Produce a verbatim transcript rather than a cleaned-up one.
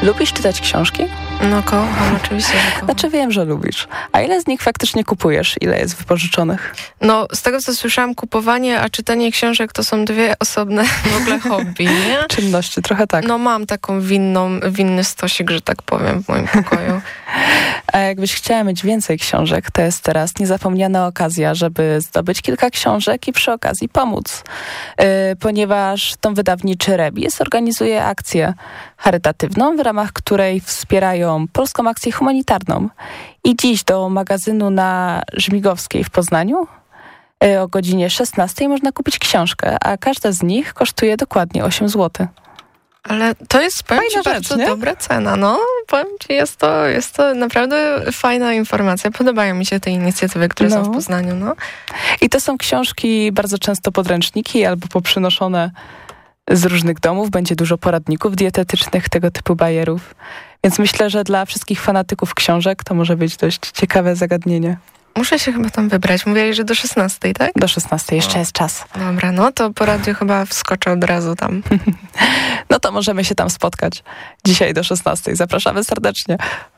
Lubisz czytać książki? No kocham, oczywiście, że kocham. Znaczy wiem, że lubisz. A ile z nich faktycznie kupujesz? Ile jest wypożyczonych? No, z tego co słyszałam, kupowanie, a czytanie książek to są dwie osobne w ogóle hobby, nie? Czynności, trochę tak. No mam taką winną, winny stosik, że tak powiem, w moim pokoju. A jakbyś chciała mieć więcej książek, to jest teraz niezapomniana okazja, żeby zdobyć kilka książek i przy okazji pomóc. Yy, ponieważ Dom Wydawniczy Rebis organizuje akcję charytatywną, w ramach której wspierają Polską Akcję Humanitarną. I dziś do magazynu na Żmigowskiej w Poznaniu yy, o godzinie szesnastej można kupić książkę, a każda z nich kosztuje dokładnie osiem złotych. Ale to jest, powiem Fajna ci, rzecz, bardzo nie? dobra cena. No, powiem ci, jest to, jest to naprawdę fajna informacja. Podobają mi się te inicjatywy, które No. są w Poznaniu. No. I to są książki, bardzo często podręczniki albo poprzynoszone z różnych domów. Będzie dużo poradników dietetycznych, tego typu bajerów. Więc myślę, że dla wszystkich fanatyków książek to może być dość ciekawe zagadnienie. Muszę się chyba tam wybrać. Mówiłeś, że do szesnastej, tak? Do szesnastej jeszcze O. jest czas. Dobra, no to po radiu chyba wskoczę od razu tam. No to możemy się tam spotkać dzisiaj do szesnastej. Zapraszamy serdecznie.